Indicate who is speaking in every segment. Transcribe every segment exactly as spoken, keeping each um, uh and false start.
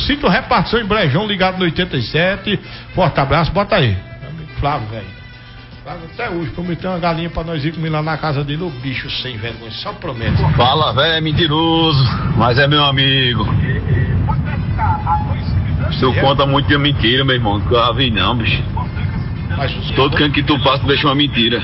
Speaker 1: Sítio Repartição em Brejão, ligado no oitenta e sete. Forte abraço, bota aí. Meu amigo Flávio, velho. Flávio até hoje prometeu uma galinha pra nós ir comer lá na casa dele. O bicho sem vergonha, só promete.
Speaker 2: Fala, velho, é mentiroso, mas é meu amigo. O senhor conta muito de mentira, meu irmão, que eu já vi não, bicho. Todo canto que tu passa, tu deixa uma mentira.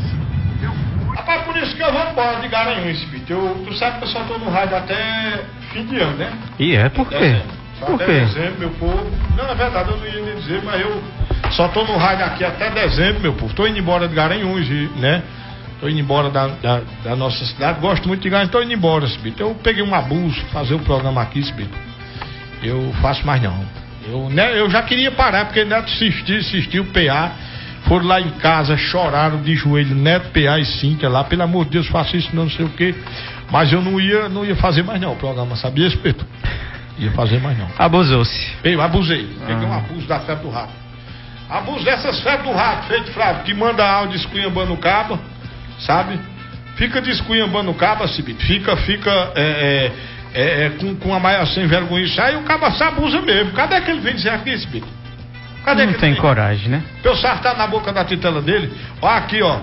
Speaker 1: Rapaz, por isso que eu vou embora de Garanhuns, bicho. Eu, tu sabe que eu só tô no rádio até fim de ano, né?
Speaker 3: E é, por quê?
Speaker 1: Dezembro. Só
Speaker 3: Por
Speaker 1: até
Speaker 3: quê?
Speaker 1: dezembro, meu povo. Não, é verdade, eu não ia nem dizer, mas eu só tô no rádio aqui até dezembro, meu povo. Tô indo embora de Garanhuns, né? Tô indo embora da, da, da nossa cidade. Gosto muito de Garanhuns, tô indo embora, Sibito. Eu peguei um abuso, fazer o programa aqui, Sibito. Eu faço mais não. Eu, né, eu já queria parar, porque Neto assistiu, assistiu o P A. Foram lá em casa, choraram de joelho, Neto, P A e Cíntia lá. Pelo amor de Deus, faça isso, não sei o quê. Mas eu não ia, não ia fazer mais não o programa, sabia, Sibito? Ia fazer mais não.
Speaker 3: Abusou-se.
Speaker 1: Eu abusei. Peguei
Speaker 3: Ah.
Speaker 1: um abuso da febre do rato. Abuso dessas febres do rato, feito Flávio, que manda áudio esculhambando o cabo, sabe? Fica desculhambando o cabo, Sibito. Fica, fica é, é, é, é, com, com a maior sem vergonha. Aí o cabo se abusa mesmo. Cadê que ele vem dizer aqui, Sibito? Cadê
Speaker 3: Não
Speaker 1: que
Speaker 3: tem
Speaker 1: ele vem?
Speaker 3: coragem, né?
Speaker 1: Pra eu sartar na boca da titela dele. Ó aqui, ó.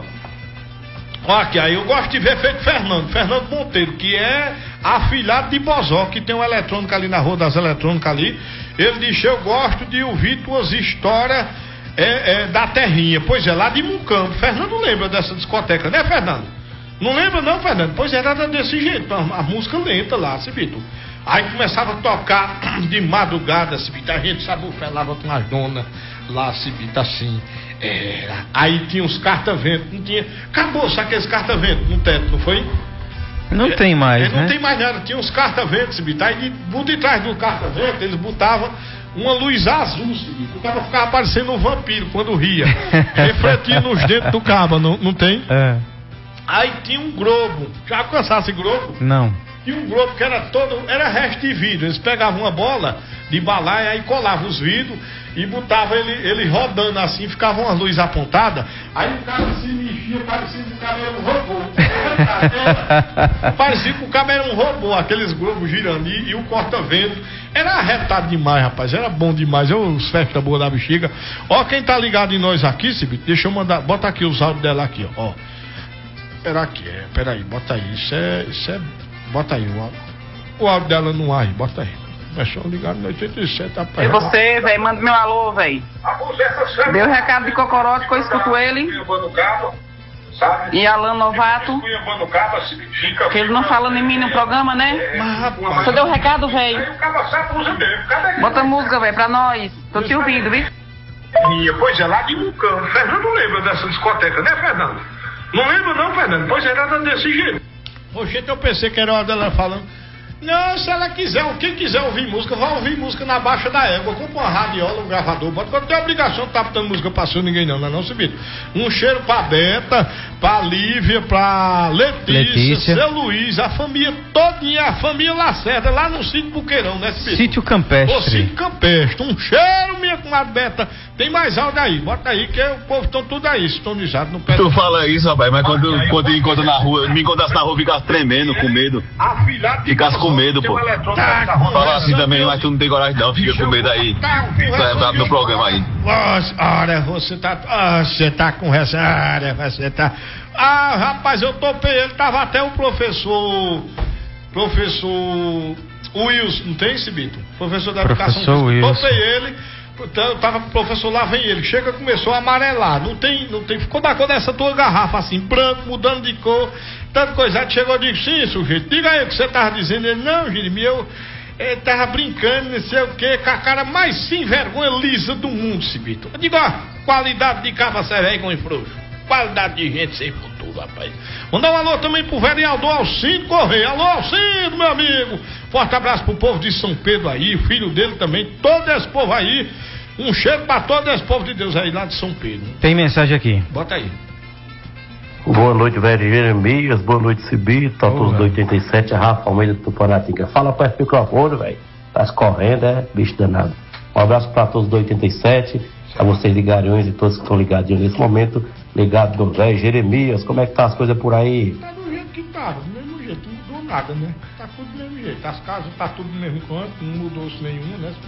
Speaker 1: Ó aqui, aí eu gosto de ver feito Fernando, Fernando Monteiro, que é afilhado de Bozó, que tem uma eletrônica ali na Rua das Eletrônicas ali. Ele diz, eu gosto de ouvir tuas histórias é, é, da terrinha. Pois é, lá de Mucambo. Fernando lembra dessa discoteca, né, Fernando? Não lembra não, Fernando? Pois era desse jeito, a, a música lenta lá, Sibito. Aí começava a tocar de madrugada, Sibito. A gente sabufelava com as donas lá, Sibito, assim. Era. Aí tinha uns carta-vento, não tinha. Acabou-se aqueles carta-vento no teto, não foi?
Speaker 3: Não
Speaker 1: é,
Speaker 3: tem mais,
Speaker 1: é,
Speaker 3: né?
Speaker 1: Não tem mais nada, tinha uns carta-vento, Sibito. Aí de, por detrás do carta-vento eles botavam uma luz azul, Sibito. O cara ficava parecendo um vampiro quando ria. Refletia nos dentes do cabo, não, não tem?
Speaker 3: É.
Speaker 1: Aí tinha um globo. Já alcançasse globo?
Speaker 3: Não.
Speaker 1: Tinha um globo que era todo, era resto de vidro. Eles pegavam uma bola de balaia e colavam os vidros e botavam ele, ele rodando assim, ficava uma luz apontada. Aí o cara se mexia, parecia que o cara era um robô. Era, parecia que o cara era um robô, aqueles globos girando e, e o corta-vento. Era arretado demais, rapaz. Era bom demais. Eu, os festas boas da bexiga. Ó, quem tá ligado em nós aqui, Sibito, deixa eu mandar. Bota aqui os áudios dela aqui, ó. ó. Pera aqui, é, pera aí, bota aí. Isso é. Isso é. Bota aí o áudio. O áudio dela no ar aí, bota aí. Começou ligado no oitenta e sete, rapaz.
Speaker 4: E você, velho, manda meu alô, velho. Deu recado de Cocorote que eu escuto ele. E Alan Novato. Que ele não fala em mim no programa, né? Você deu o recado, velho? Bota música, velho, pra nós. Tô te ouvindo, viu?
Speaker 1: Pois é, lá de Mucambo. Fernando lembra dessa discoteca, né, Fernando? Não lembra não, Fernando? Pois é, era desse jeito. Oxe, eu pensei que era hora dela falando. Não, se ela quiser, quem quiser ouvir música, vai ouvir música na baixa da égua. Compra uma radiola, um gravador. Bota, não tem obrigação de estar botando música pra seu ninguém, não, não é não, Sibito? Um cheiro pra Beta, pra Lívia, pra Letícia,
Speaker 3: Letícia.
Speaker 1: Seu Luiz, a família todinha, a família Lacerda, lá no sítio Buqueirão, né, Sibito?
Speaker 3: Sítio
Speaker 1: Ô,
Speaker 3: Campestre.
Speaker 1: sítio Campestre. Um cheiro, minha comadre Beta. Tem mais áudio aí, bota aí, que o povo estão tudo aí, sintonizado no pé.
Speaker 2: Tu fala isso, rapaz, mas quando, quando encontra na rua, me encontrasse na rua, ficasse tremendo, com medo. Ficasse com medo, pô. Fala assim também, mas tu não tem coragem não, fica com medo aí. Tu é brabo no programa aí.
Speaker 1: Nossa, olha, você tá. Ah, você tá com essa. Olha, você tá. Ah, rapaz, eu topei ele, tava até o professor. Professor Wilson, não tem esse Bito? Professor da
Speaker 3: Professor
Speaker 1: educação.
Speaker 3: Wilson.
Speaker 1: Topei ele. Eu tava com o professor, lá vem ele, chega, começou a amarelar, não tem, não tem, ficou da cor dessa tua garrafa, assim, branco, mudando de cor, tanta coisa, aí chegou e disse, sim, sujeito, diga aí o que você tava dizendo. Ele, não, Jeremias, eu, eu tava brincando, não sei o que, com a cara mais sem vergonha lisa do mundo, Sibito. Eu digo, ó, qualidade de caba serve com frouxo, qualidade de gente sem futuro, rapaz. Mandar um alô também pro vereador Alcindo Correia. Alô, Alcindo, meu amigo. Forte abraço pro povo de São Pedro aí, o filho dele também, todo esse povo aí. Um cheiro pra todo esse povo de Deus aí lá de São Pedro.
Speaker 3: Tem mensagem aqui.
Speaker 1: Bota aí.
Speaker 5: Boa noite, velho Jeremias. Boa noite, Sibito. Todos do oitenta e sete, Rafa Almeida do Tupanatinga. Fala perto do microfone, velho. Tá escorrendo, é? Bicho danado. Um abraço pra todos do oitenta e sete. A vocês de Garanhuns e todos que estão ligadinhos nesse momento. Ligado no velho Jeremias. Como é que tá as coisas por aí?
Speaker 1: Tá do jeito que tá, do mesmo jeito. Não mudou nada, né? Tá tudo do mesmo jeito. As casas tá tudo do mesmo canto, não mudou-se nenhuma, né?